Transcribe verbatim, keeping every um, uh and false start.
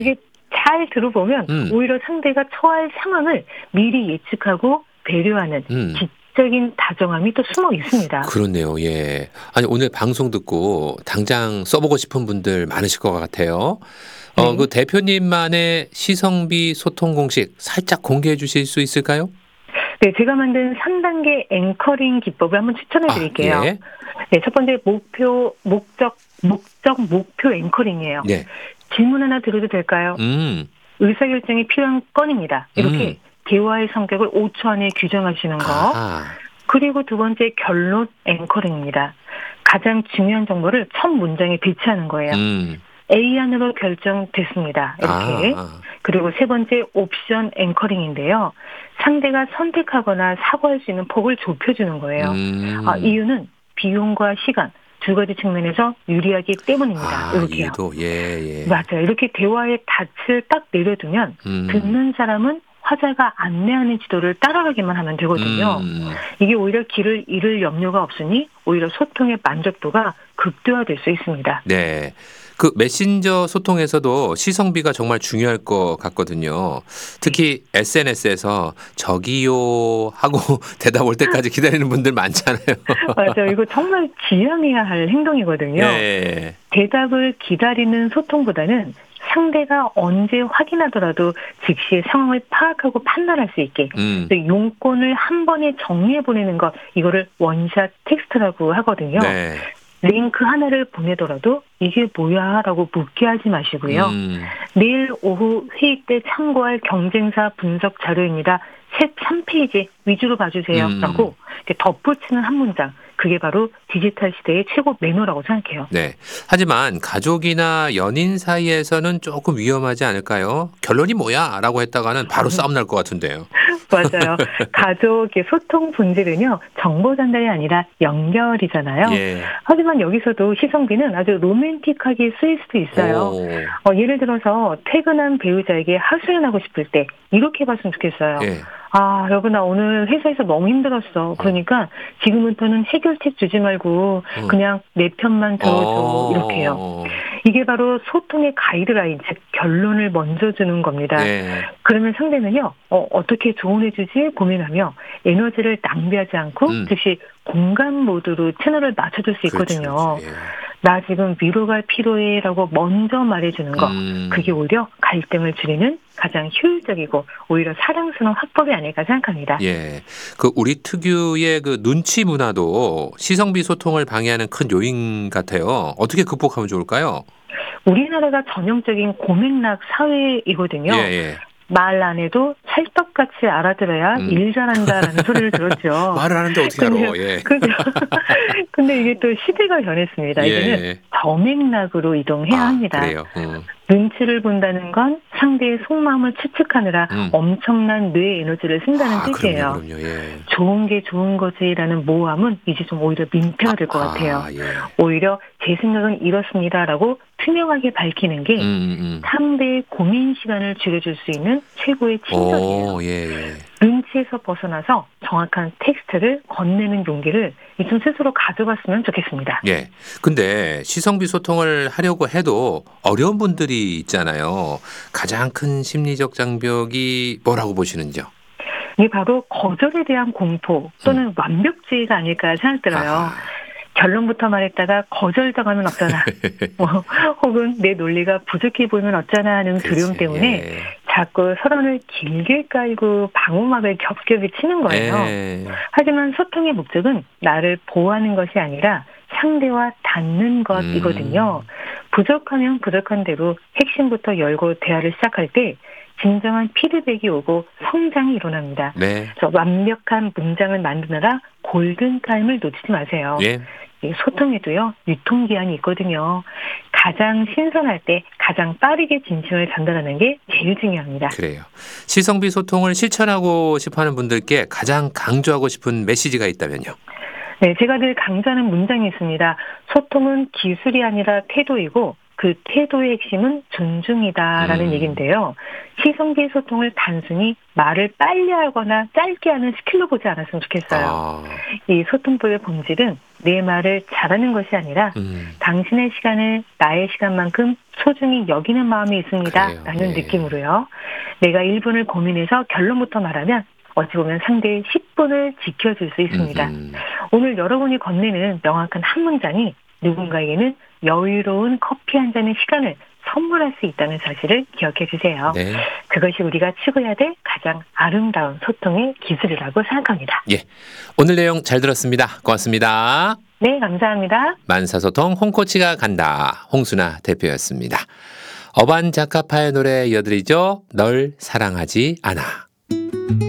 이게 잘 들어보면 음. 오히려 상대가 처할 상황을 미리 예측하고 배려하는 음. 지적인 다정함이 또 숨어 있습니다. 그렇네요. 예. 아니 오늘 방송 듣고 당장 써보고 싶은 분들 많으실 것 같아요. 어, 그 네. 대표님만의 시성비 소통 공식 살짝 공개해 주실 수 있을까요? 네, 제가 만든 삼 단계 앵커링 기법을 한번 추천해 아, 드릴게요. 예. 네, 첫 번째 목표, 목적, 목적, 목표 앵커링이에요. 네. 질문 하나 드려도 될까요? 음. 의사결정이 필요한 건입니다. 음. 이렇게 대화의 성격을 오 초 안에 규정하시는 거. 아하. 그리고 두 번째 결론 앵커링입니다. 가장 중요한 정보를 첫 문장에 배치하는 거예요. 음. A 안으로 결정됐습니다. 아, 이렇게. 아. 그리고 세 번째 옵션 앵커링인데요. 상대가 선택하거나 사고할 수 있는 폭을 좁혀주는 거예요. 아, 음. 이유는 비용과 시간 두 가지 측면에서 유리하기 때문입니다. 아, 이렇게요. 이유도 예, 예. 맞아요. 이렇게 대화의 닻을 딱 내려두면 음. 듣는 사람은 화자가 안내하는 지도를 따라가기만 하면 되거든요. 음. 이게 오히려 길을 잃을 염려가 없으니 오히려 소통의 만족도가 극대화될 수 있습니다. 네. 그 메신저 소통에서도 시성비가 정말 중요할 것 같거든요. 특히 에스엔에스에서 저기요 하고 대답 올 때까지 기다리는 분들 많잖아요. 맞아요. 이거 정말 지양해야 할 행동이거든요. 예. 대답을 기다리는 소통보다는 상대가 언제 확인하더라도 즉시 상황을 파악하고 판단할 수 있게 음. 용건을 한 번에 정리해 보내는 것, 이거를 원샷 텍스트라고 하거든요. 네. 링크 하나를 보내더라도 이게 뭐야? 라고 묻게 하지 마시고요. 음. 내일 오후 회의 때 참고할 경쟁사 분석 자료입니다. 삼 페이지 위주로 봐주세요. 음. 라고 이렇게 덧붙이는 한 문장. 그게 바로 디지털 시대의 최고 매너라고 생각해요. 네. 하지만 가족이나 연인 사이에서는 조금 위험하지 않을까요? 결론이 뭐야? 라고 했다가는 바로 싸움 날 것 같은데요. 맞아요. 가족의 소통 본질은요, 정보 전달이 아니라 연결이잖아요. 예. 하지만 여기서도 시성비는 아주 로맨틱하게 쓰일 수도 있어요. 오. 어, 예를 들어서 퇴근한 배우자에게 하소연하고 싶을 때 이렇게 봤으면 좋겠어요. 예. 아, 여보, 나 오늘 회사에서 너무 힘들었어. 그러니까 지금부터는 해결책 주지 말고 음. 그냥 내 편만 들어줘. 어. 이렇게요. 이게 바로 소통의 가이드라인, 즉 결론을 먼저 주는 겁니다. 네. 그러면 상대는요, 어, 어떻게 조언해주지 고민하며 에너지를 낭비하지 않고 음. 즉시 공감 모드로 채널을 맞춰줄 수 있거든요. 그렇죠. 예. 나 지금 위로가 필요해라고 먼저 말해주는 거, 음. 그게 오히려 갈등을 줄이는 가장 효율적이고 오히려 사랑스러운 화법이 아닐까 생각합니다. 예. 그 우리 특유의 그 눈치 문화도 시성비 소통을 방해하는 큰 요인 같아요. 어떻게 극복하면 좋을까요? 우리나라가 전형적인 고맥락 사회이거든요. 예, 예. 말 안 해도 찰떡같이 알아들어야 음. 일 잘한다라는 소리를 들었죠. 말을 하는데 어떻게 알아? 근데, 예. 그죠. 근데 이게 또 시대가 변했습니다. 예. 이제는 저맥락으로 이동해야 아, 합니다. 그래요. 음. 눈치를 본다는 건 상대의 속마음을 추측하느라 음. 엄청난 뇌 에너지를 쓴다는 아, 뜻이에요. 그럼요, 그럼요. 예. 좋은 게 좋은 거지라는 모함은 이제 좀 오히려 민폐화될 것 같아요. 아, 예. 오히려 제 생각은 이렇습니다라고 투명하게 밝히는 게 음, 음, 음. 상대의 고민 시간을 줄여줄 수 있는 최고의 친절이에요. 오, 예, 예. 눈치에서 벗어나서 정확한 텍스트를 건네는 용기를 좀 스스로 가져갔으면 좋겠습니다. 예. 근데 시성비 소통을 하려고 해도 어려운 분들이 있잖아요. 가장 큰 심리적 장벽이 뭐라고 보시는지요? 이게 바로 거절에 대한 공포 또는 음. 완벽주의가 아닐까 생각들어요. 아하. 결론부터 말했다가 거절당하면 어쩌나, 뭐, 혹은 내 논리가 부족해 보이면 어쩌나 하는 두려움 그렇지. 때문에 예. 자꾸 서론을 길게 깔고 방어막을 겹겹이 치는 거예요. 예. 하지만 소통의 목적은 나를 보호하는 것이 아니라 상대와 닿는 것이거든요. 음. 부족하면 부족한 대로 핵심부터 열고 대화를 시작할 때 진정한 피드백이 오고 성장이 일어납니다. 네. 그래서 완벽한 문장을 만드느라 골든타임을 놓치지 마세요. 예. 이 소통에도요, 유통기한이 있거든요. 가장 신선할 때 가장 빠르게 진심을 전달하는 게 제일 중요합니다. 그래요. 시성비 소통을 실천하고 싶어하는 분들께 가장 강조하고 싶은 메시지가 있다면요. 네, 제가 늘 강조하는 문장이 있습니다. 소통은 기술이 아니라 태도이고 그 태도의 핵심은 존중이다라는 음. 얘기인데요. 시성비의 소통을 단순히 말을 빨리 하거나 짧게 하는 스킬로 보지 않았으면 좋겠어요. 아. 이 소통법의 본질은 내 말을 잘하는 것이 아니라 음. 당신의 시간을 나의 시간만큼 소중히 여기는 마음이 있습니다. 그래요. 라는 네. 느낌으로요. 내가 일 분을 고민해서 결론부터 말하면 어찌 보면 상대의 십 분을 지켜줄 수 있습니다. 음흠. 오늘 여러분이 건네는 명확한 한 문장이 누군가에게는 여유로운 커피 한 잔의 시간을 선물할 수 있다는 사실을 기억해 주세요. 네. 그것이 우리가 추구해야 될 가장 아름다운 소통의 기술이라고 생각합니다. 예. 오늘 내용 잘 들었습니다. 고맙습니다. 네, 감사합니다. 만사소통 홍코치가 간다. 홍순아 대표였습니다. 어반 자카파의 노래 이어드리죠. 널 사랑하지 않아.